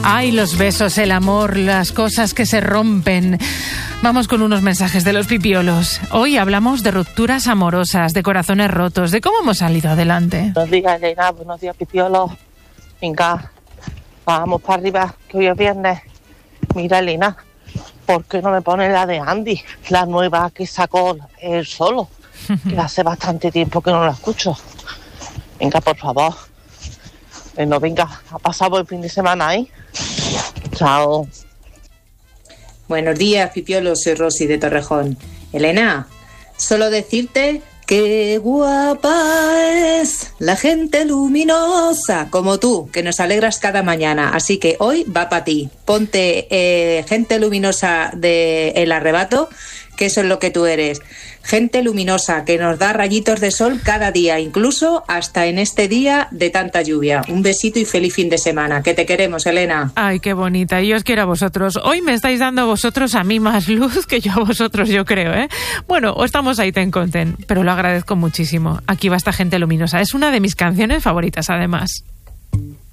Ay, los besos, el amor, las cosas que se rompen. Vamos con unos mensajes de los pipiolos. Hoy hablamos de rupturas amorosas, de corazones rotos, de cómo hemos salido adelante. Buenos días, Elena. Buenos días, pipiolos. Venga, vamos para arriba, que hoy es viernes. Mira, Elena, ¿por qué no me pone la de Andy? La nueva que sacó él solo. Que hace bastante tiempo que no la escucho. Venga, por favor. Bueno, venga, ha pasado el fin de semana ahí. Chao. Buenos días, pipiolos, soy Rosy de Torrejón. Elena, solo decirte que guapa es la gente luminosa, como tú, que nos alegras cada mañana. Así que hoy va para ti. Ponte gente luminosa de El Arrebato, que eso es lo que tú eres. Gente luminosa que nos da rayitos de sol cada día, incluso hasta en este día de tanta lluvia. Un besito y feliz fin de semana. Que te queremos, Elena. Ay, qué bonita. Y os quiero a vosotros. Hoy me estáis dando a vosotros a mí más luz que yo a vosotros, yo creo, ¿eh? Bueno, o estamos ahí ten content, pero lo agradezco muchísimo. Aquí va esta gente luminosa. Es una de mis canciones favoritas, además.